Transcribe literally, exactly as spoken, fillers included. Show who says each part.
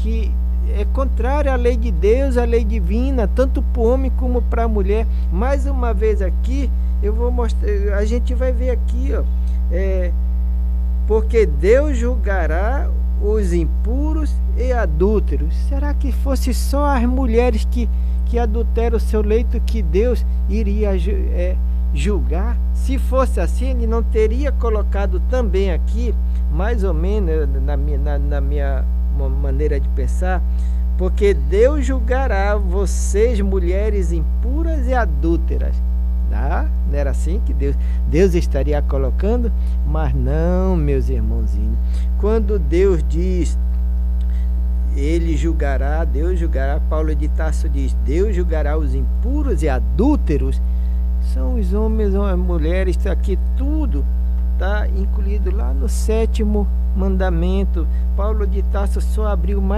Speaker 1: que é contrária à lei de Deus, à lei divina, tanto para o homem como para a mulher. Mais uma vez aqui, eu vou mostrar, a gente vai ver aqui, ó, é, porque Deus julgará os impuros e adúlteros. Será que fosse só as mulheres que, que adulteram o seu leito que Deus iria é, julgar? Se fosse assim, ele não teria colocado também aqui, mais ou menos na minha, na, na minha maneira de pensar, porque Deus julgará vocês, mulheres impuras e adúlteras. Ah, não era assim que Deus, Deus estaria colocando? Mas não, meus irmãozinhos. Quando Deus diz, ele julgará, Deus julgará, Paulo de Tarso diz, Deus julgará os impuros e adúlteros, são os homens ou as mulheres, está aqui tudo, está incluído lá no sétimo mandamento. Paulo de Tarso só abriu mais